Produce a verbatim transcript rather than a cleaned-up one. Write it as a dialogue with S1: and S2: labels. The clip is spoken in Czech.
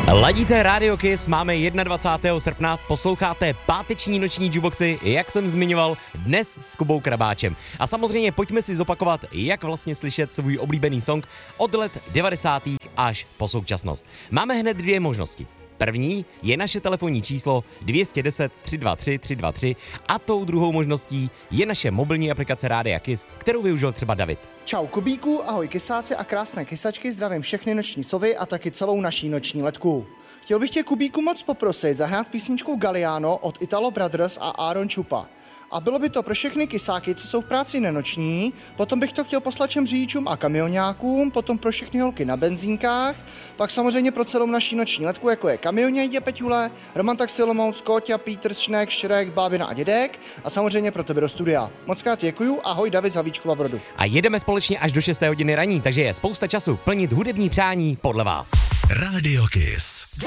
S1: Ladíte Radio Kiss, máme dvacátého prvního srpna, posloucháte páteční noční jukeboxy, jak jsem zmiňoval, dnes s Kubou Krabáčem. A samozřejmě pojďme si zopakovat, jak vlastně slyšet svůj oblíbený song od let devadesátých až po současnost. Máme hned dvě možnosti. První je naše telefonní číslo dvě jedna deset, tři dva tři, tři dva tři a tou druhou možností je naše mobilní aplikace Rádia Kiss, kterou využil třeba David.
S2: Čau Kubíku, ahoj kysáci a krásné kysačky, zdravím všechny noční sovy a taky celou naší noční letku. Chtěl bych tě, Kubíku, moc poprosit zahrát písničku Galliano od Italo Brothers a Aaron Chupa. A bylo by to pro všechny kysáky, co jsou v práci nenoční, potom bych to chtěl poslat všem řidičům a kamionňákům, potom pro všechny holky na benzínkách, pak samozřejmě pro celou naší noční letku, jako je Kamionějdě Peťule, Roman Taxilomouc, Kóťa, Pítr, Šnek, Šrek, Bábina a Dědek a samozřejmě pro tebe do studia. Moc krát děkuju, ahoj David z Havlíčkova Brodu.
S1: A jedeme společně až do šesté hodiny raní, takže je spousta času plnit hudební přání podle vás.
S3: Radio Kiss.